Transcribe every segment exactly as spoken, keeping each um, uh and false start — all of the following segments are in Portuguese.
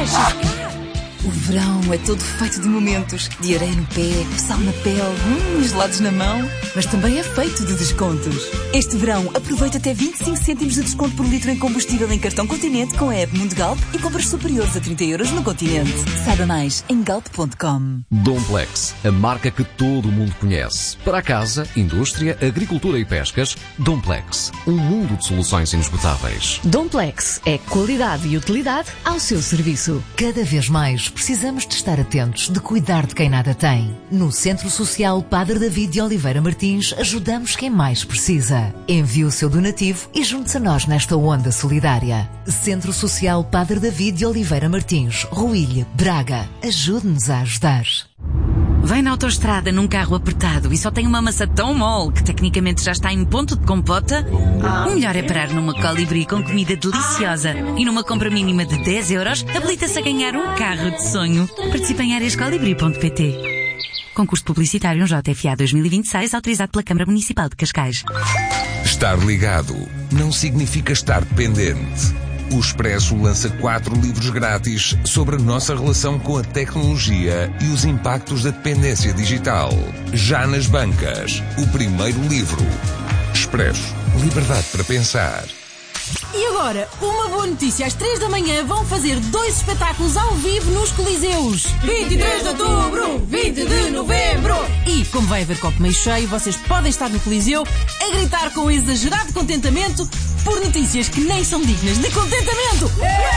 Cascais! O verão é todo feito de momentos, de areia no pé, sal na pele, hum, gelados na mão, mas também é feito de descontos. Este verão, aproveita até vinte e cinco cêntimos de desconto por litro em combustível em cartão Continente com a app Mundo Galp e compras superiores a trinta euros no Continente. Saiba mais em galp ponto com. Domplex, a marca que todo o mundo conhece. Para a casa, indústria, agricultura e pescas, Domplex, um mundo de soluções inesgotáveis. Domplex é qualidade e utilidade ao seu serviço. Cada vez mais precisamos de estar atentos, de cuidar de quem nada tem. No Centro Social Padre David de Oliveira Martins, ajudamos quem mais precisa. Envie o seu donativo e junte-se a nós nesta onda solidária. Centro Social Padre David de Oliveira Martins, Ruilhe, Braga. Ajude-nos a ajudar. Vem na autoestrada num carro apertado e só tem uma massa tão mole que tecnicamente já está em ponto de compota? O melhor é parar numa Colibri com comida deliciosa e numa compra mínima de dez euros habilita-se a ganhar um carro de sonho. Participe em áreas colibri ponto pt. Concurso publicitário J F A dois mil e vinte e seis autorizado pela Câmara Municipal de Cascais. Estar ligado não significa estar dependente. O Expresso lança quatro livros grátis sobre a nossa relação com a tecnologia e os impactos da dependência digital. Já nas bancas, o primeiro livro. Expresso. Liberdade para pensar. E agora, uma boa notícia. Às três da manhã vão fazer dois espetáculos ao vivo nos Coliseus. vinte e três de outubro, vinte de novembro. E, como vai haver copo meio cheio, vocês podem estar no Coliseu a gritar com exagerado contentamento por notícias que nem são dignas de contentamento.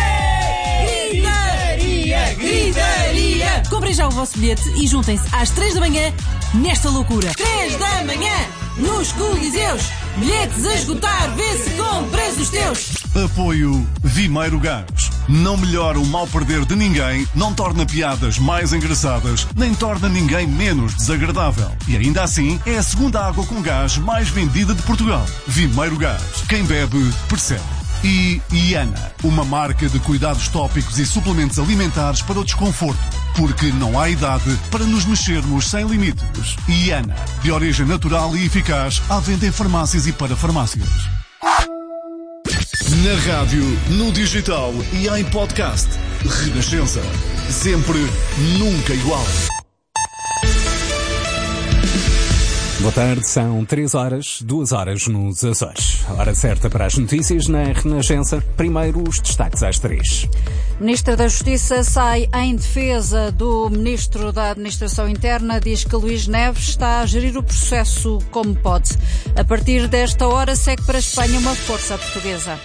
Gritaria, gritaria. Comprem já o vosso bilhete e juntem-se às três da manhã nesta loucura. três da manhã, nos Coliseus. Bilhetes a esgotar, vê se compras os teus. Apoio Vimeiro Gás. Não melhora o mal perder de ninguém, não torna piadas mais engraçadas, nem torna ninguém menos desagradável. E ainda assim, é a segunda água com gás mais vendida de Portugal. Vimeiro Gás. Quem bebe, percebe. E Iana, uma marca de cuidados tópicos e suplementos alimentares para o desconforto. Porque não há idade para nos mexermos sem limites. Iana, de origem natural e eficaz, à venda em farmácias e para farmácias. Na rádio, no digital e em podcast. Renascença. Sempre, nunca igual. Boa tarde, são três horas, duas horas nos Açores. Hora certa para as notícias na Renascença. Primeiro, os destaques às três. Ministra da Justiça sai em defesa do Ministro da Administração Interna. Diz que Luís Neves está a gerir o processo como pode. A partir desta hora, segue para a Espanha uma força portuguesa.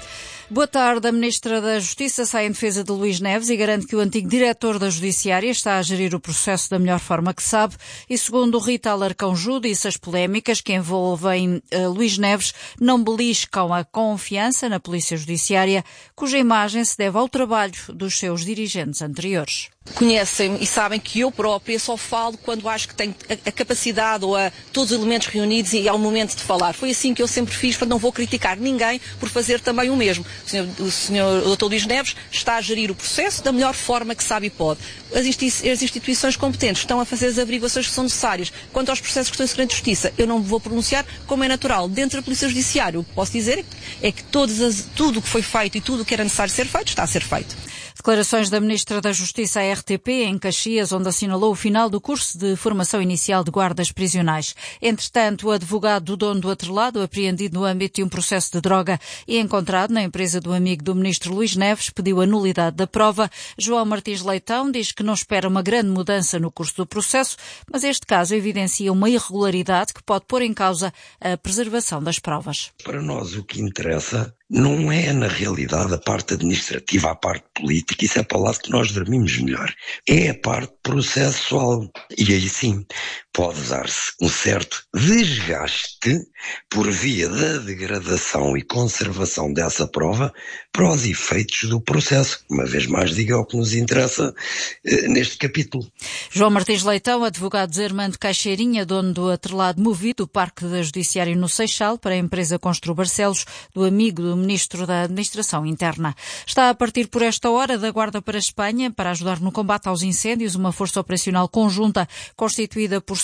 Boa tarde. A Ministra da Justiça sai em defesa de Luís Neves e garante que o antigo diretor da Judiciária está a gerir o processo da melhor forma que sabe. E segundo Rita Alarcão Ju, disse as polémicas que envolvem uh, Luís Neves não beliscam a confiança na Polícia Judiciária, cuja imagem se deve ao trabalho dos seus dirigentes anteriores. Conhecem-me e sabem que eu própria só falo quando acho que tenho a, a capacidade ou a, todos os elementos reunidos e há um momento de falar. Foi assim que eu sempre fiz, portanto não vou criticar ninguém por fazer também o mesmo. O senhor, o senhor o doutor Luís Neves está a gerir o processo da melhor forma que sabe e pode. As, institui- as instituições competentes estão a fazer as averiguações que são necessárias. Quanto aos processos que estão em segredo de justiça, eu não me vou pronunciar como é natural. Dentro da Polícia Judiciária, o que posso dizer é que todas as, tudo o que foi feito e tudo o que era necessário ser feito, está a ser feito. Declarações da Ministra da Justiça à R T P em Caxias, onde assinalou o final do curso de formação inicial de guardas prisionais. Entretanto, o advogado do dono do atrelado, apreendido no âmbito de um processo de droga e encontrado na empresa do amigo do Ministro Luís Neves, pediu a nulidade da prova. João Martins Leitão diz que não espera uma grande mudança no curso do processo, mas este caso evidencia uma irregularidade que pode pôr em causa a preservação das provas. Para nós o que interessa não é, na realidade, a parte administrativa, a parte política, isso é para o lado que nós dormimos melhor. É a parte processual. E aí sim, pode dar-se um certo desgaste por via da degradação e conservação dessa prova para os efeitos do processo. Uma vez mais, diga o que nos interessa eh, neste capítulo. João Martins Leitão, advogado de Armando Caixeirinha, dono do atrelado Movido, do Parque da Judiciário no Seixal, para a empresa Constru Barcelos, do amigo do Ministro da Administração Interna. Está a partir por esta hora da Guarda para a Espanha para ajudar no combate aos incêndios, uma força operacional conjunta constituída por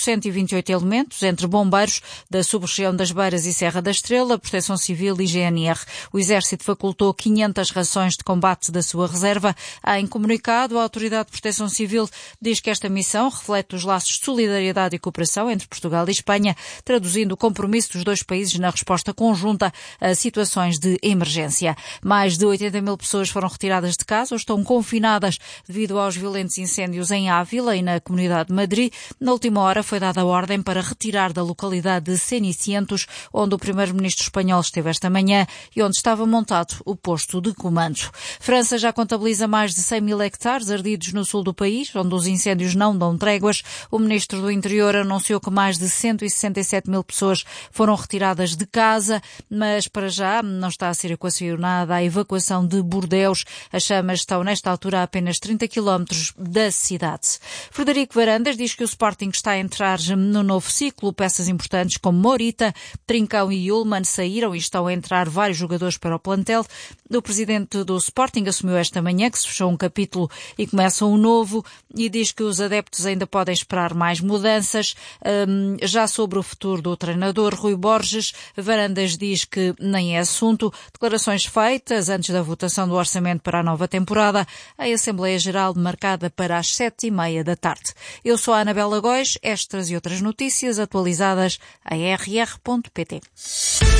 cento e vinte e oito elementos, entre bombeiros da sub-região das Beiras e Serra da Estrela, Proteção Civil e G N R. O Exército facultou quinhentas rações de combate da sua reserva. Em comunicado, a Autoridade de Proteção Civil diz que esta missão reflete os laços de solidariedade e cooperação entre Portugal e Espanha, traduzindo o compromisso dos dois países na resposta conjunta a situações de emergência. Mais de oitenta mil pessoas foram retiradas de casa ou estão confinadas devido aos violentos incêndios em Ávila e na Comunidade de Madrid. Na última hora foi dada a ordem para retirar da localidade de Cenicientos, onde o primeiro-ministro espanhol esteve esta manhã e onde estava montado o posto de comando. França já contabiliza mais de cem mil hectares ardidos no sul do país, onde os incêndios não dão tréguas. O ministro do Interior anunciou que mais de cento e sessenta e sete mil pessoas foram retiradas de casa, mas para já não está a ser equacionada a evacuação de Bordeus. As chamas estão nesta altura a apenas trinta quilómetros da cidade. Frederico Varandas diz que o Sporting está a entrar no novo ciclo. Peças importantes como Morita, Trincão e Ullmann saíram e estão a entrar vários jogadores para o plantel. O presidente do Sporting assumiu esta manhã que se fechou um capítulo e começa um novo e diz que os adeptos ainda podem esperar mais mudanças. Um, já sobre o futuro do treinador Rui Borges, Varandas diz que nem é assunto. Declarações feitas antes da votação do orçamento para a nova temporada, a Assembleia Geral marcada para as sete e meia da tarde. Eu sou a Anabela Góis, estas e outras notícias atualizadas a r r ponto p t.